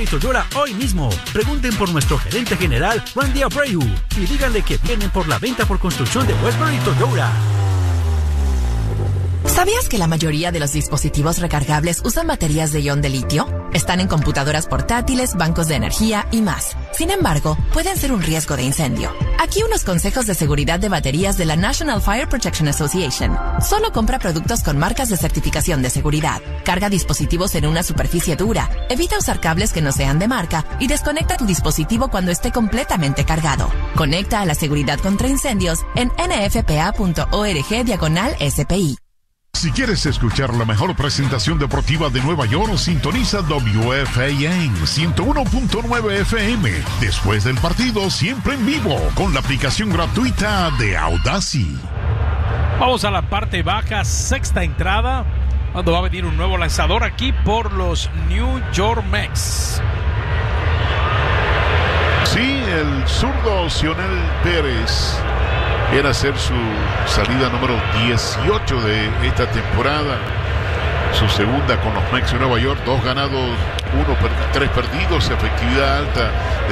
Toyota hoy mismo. Pregunten por nuestro gerente general, Randy Abreu, y díganle que vienen por la venta por construcción de Westbury Toyota. ¿Sabías que la mayoría de los dispositivos recargables usan baterías de ion de litio? Están en computadoras portátiles, bancos de energía y más. Sin embargo, pueden ser un riesgo de incendio. Aquí unos consejos de seguridad de baterías de la National Fire Protection Association. Solo compra productos con marcas de certificación de seguridad. Carga dispositivos en una superficie dura. Evita usar cables que no sean de marca y desconecta tu dispositivo cuando esté completamente cargado. Conecta a la seguridad contra incendios en nfpa.org/SPI. Si quieres escuchar la mejor presentación deportiva de Nueva York, sintoniza WFAN 101.9 FM. Después del partido, siempre en vivo, con la aplicación gratuita de Audacy. Vamos a la parte baja, sexta entrada, cuando va a venir un nuevo lanzador aquí por los New York Mets. Sí, el zurdo Cionel Pérez viene a ser su salida número 18 de esta temporada. Su segunda con los Mets de Nueva York. 2 ganados, 3 perdidos. Efectividad alta de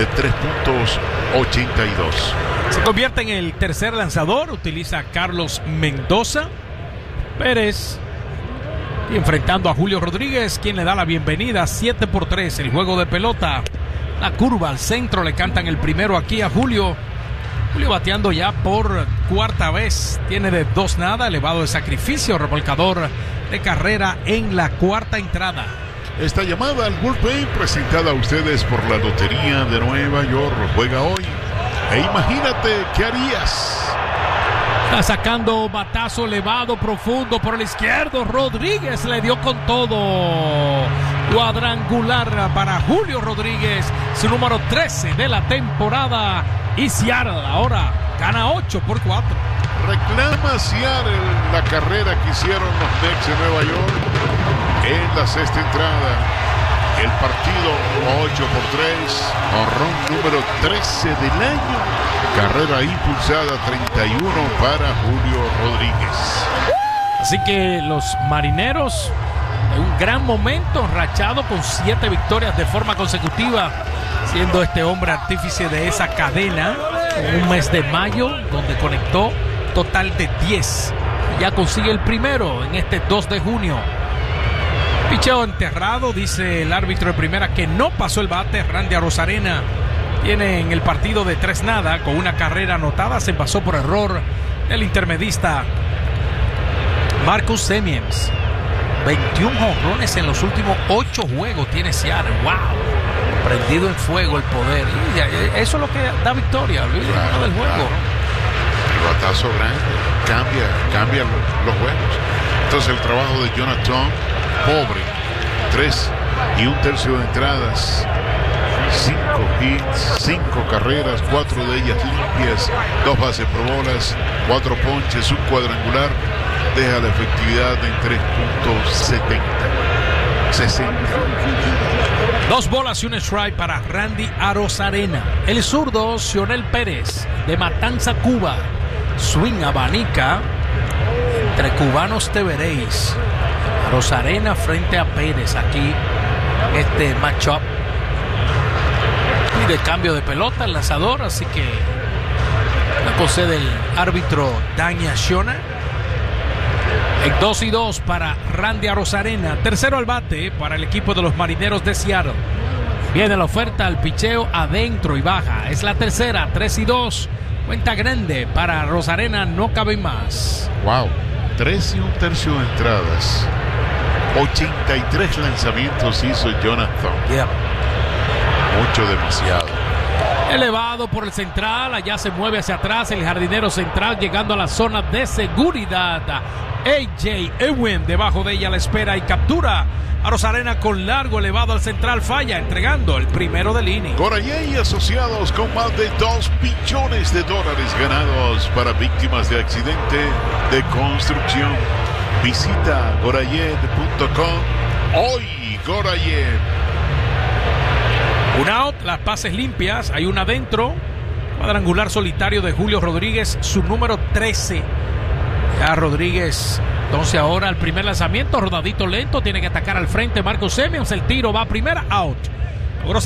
3.82. Se convierte en el tercer lanzador. Utiliza a Carlos Mendoza. Pérez y enfrentando a Julio Rodríguez, quien le da la bienvenida. 7-3 el juego de pelota. La curva al centro. Le cantan el primero aquí a Julio. Julio bateando ya por cuarta vez. Tiene de 2-0, elevado de sacrificio, remolcador de carrera en la cuarta entrada. Esta llamada al bullpen presentada a ustedes por la Lotería de Nueva York. Juega hoy e imagínate qué harías. Está sacando batazo elevado, profundo por el izquierdo. Rodríguez le dio con todo. Cuadrangular para Julio Rodríguez, su número 13 de la temporada. Y Seattle ahora gana 8-4. Reclama Seattle la carrera que hicieron los Mets de Nueva York en la sexta entrada. El partido 8-3, honrón número 13 del año. Carrera impulsada 31 para Julio Rodríguez. Así que los marineros en un gran momento, enrachado con 7 victorias de forma consecutiva, siendo este hombre artífice de esa cadena en un mes de mayo donde conectó total de 10. Ya consigue el primero en este 2 de junio. Picheo enterrado, dice el árbitro de primera que no pasó el bate. Randy Arozarena tiene en el partido de 3-0 con una carrera anotada. Se pasó por error el intermedista Marcus Semien. 21 jonrones en los últimos 8 juegos tiene Seattle. ¡Wow! Prendido en fuego el poder. Eso es lo que da victoria. Olvídate del juego. Claro. El batazo grande cambia los juegos. Entonces el trabajo de Jonathan, pobre. 3 1/3 de entradas. 5 hits, 5 carreras, 4 de ellas limpias, 2 bases por bolas, 4 ponches, un cuadrangular. Deja la efectividad en 3.60. 2 bolas y un strike para Randy Arozarena. El zurdo Cionel Pérez de Matanza, Cuba. Swing abanica. Entre cubanos te veréis. Arozarena frente a Pérez aquí. Este matchup. Y de cambio de pelota el lanzador. Así que la concede el árbitro Dania Shona. En 2-2 para Randy Arozarena. Tercero al bate para el equipo de los Marineros de Seattle. Viene la oferta al picheo adentro y baja. Es la tercera, 3-2. Cuenta grande para Arozarena, no cabe más. Wow, 3 1/3 de entradas. 83 lanzamientos hizo Jonathan. Mucho, demasiado. Elevado por el central, allá se mueve hacia atrás el jardinero central, llegando a la zona de seguridad. AJ Ewing debajo de ella la espera y captura. Arozarena con largo elevado al central, falla, entregando el primero del inning. Gorayé y asociados con más de $2 billones ganados para víctimas de accidente de construcción. Visita gorayet.com hoy. Gorayé. Un out, las bases limpias, hay una adentro. Cuadrangular solitario de Julio Rodríguez, su número 13. Ya Rodríguez, entonces ahora el primer lanzamiento, rodadito lento, tiene que atacar al frente Marcus Semien, el tiro va a primera, out.